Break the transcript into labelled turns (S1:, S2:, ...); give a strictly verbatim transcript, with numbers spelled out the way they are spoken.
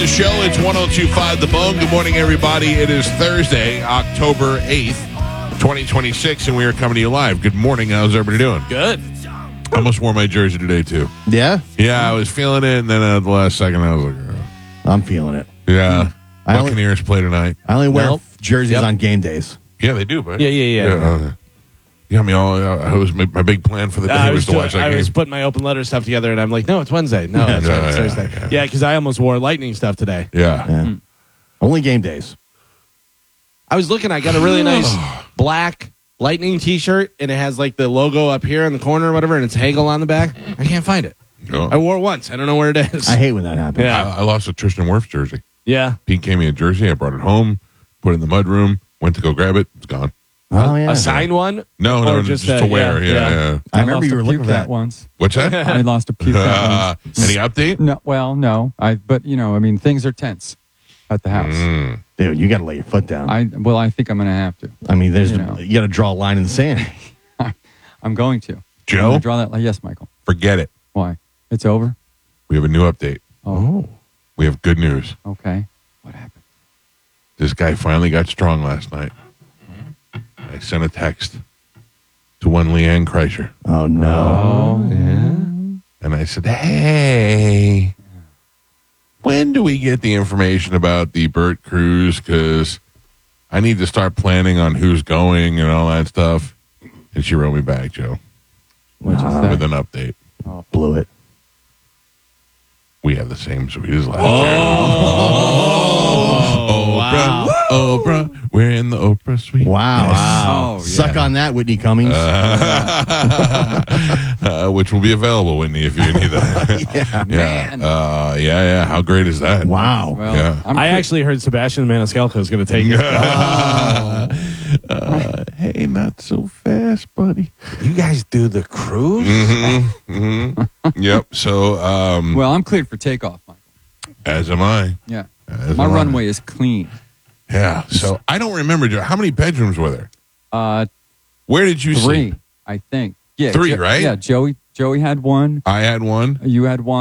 S1: The show, it's one oh two point five The Bone. Good morning, everybody. It is Thursday, October eighth, twenty twenty-six, and we are coming to you live. Good morning. How's everybody doing?
S2: Good.
S1: I almost wore my jersey today, too.
S3: Yeah?
S1: Yeah, I was feeling it, and then at the last second, I was like, oh.
S3: I'm feeling it.
S1: Yeah.
S3: I only-
S1: Buccaneers play tonight.
S3: I only wear
S2: Nope.
S3: jerseys
S2: Yep.
S3: on game days.
S1: Yeah, they do, but
S2: Yeah, yeah, yeah.
S1: uh, you got me all. Uh, it was my, my big plan for the day
S2: I
S1: was,
S2: was,
S1: to
S2: doing,
S1: watch that
S2: I
S1: game.
S2: was putting my open letter stuff together, and I'm like, no, it's Wednesday. No, it's,
S1: Yeah,
S2: it's
S1: yeah,
S2: Thursday.
S1: yeah.
S2: Yeah, because I almost wore lightning stuff today.
S1: yeah.
S3: Yeah. Only game days.
S2: I was looking. I got a really nice black lightning T-shirt, and it has like the logo up here in the corner or whatever, and it's Hagel on the back. I can't find it.
S1: No.
S2: I wore it once. I don't know where it is.
S3: I hate when that happens.
S2: Yeah.
S1: I, I lost a Tristan Wirfs jersey.
S2: yeah.
S1: Pete gave me a jersey. I brought it home, put it in the mud room, went to go grab it. It's gone.
S3: Oh, yeah.
S2: A signed one?
S1: No,
S2: Or
S1: no,
S2: just
S1: just,
S2: a-
S1: to wear.
S2: yeah,
S1: Yeah,
S2: yeah.
S1: yeah.
S3: I remember
S4: lost
S3: you
S4: a
S3: were looking
S4: puke
S3: for
S4: at
S3: that.
S4: once.
S1: What's that?
S4: I lost a puke at
S1: Uh, any update?
S4: once. No, well, no. I but you know, I mean, things are tense at the house.
S1: Mm.
S3: Dude, you got to lay your foot down. I,
S4: I well, I think I'm going to have to.
S3: mean, there's
S4: you
S3: you,
S4: know.
S3: got to draw a line in the sand.
S4: I'm going to. I'm
S1: Joe,
S4: gonna draw that. Yes, Michael.
S1: forget it.
S4: Why? It's over.
S1: We have a new update.
S4: Oh,
S1: We have good news.
S4: okay. What happened?
S1: This guy finally got strong last night. I sent a text to one Leanne Kreischer,
S3: Oh, no.
S4: Oh, yeah.
S1: and I said, hey, when do we get the information about the Burt cruise? Because I need to start planning on who's going and all that stuff. And she wrote me back, Joe,
S4: What'd you
S3: Uh,
S4: say?
S1: with an update.
S3: Blew it.
S1: We have the same suite as last year. Oh,
S2: wow.
S1: Oprah, Oprah, we're in the Oprah suite.
S3: Wow.
S4: Wow. Oh,
S3: Suck
S4: yeah.
S3: on that, Whitney Cummings.
S1: uh, which will be available, Whitney, if you need that.
S3: yeah.
S1: yeah, uh, yeah, yeah. How great is that?
S3: Wow.
S4: Well,
S1: Yeah.
S4: I'm
S2: I
S4: pretty-
S2: actually heard Sebastian Maniscalco is going to take it.
S1: Uh, hey, not so fast, buddy.
S2: You guys do the cruise?
S1: Mm-hmm, mm-hmm. Yep. So, um,
S4: well, I'm cleared for takeoff, Michael.
S1: as am I.
S4: Yeah.
S1: As
S4: My
S1: am I.
S4: runway is clean.
S1: Yeah. So I don't remember. Joe, how many bedrooms were there?
S4: Uh,
S1: Where did you
S4: three,
S1: sleep?
S4: I think. Yeah.
S1: Three,
S4: Jo-
S1: right?
S4: Yeah. Joey. Joey had one.
S1: I had one.
S4: You had one.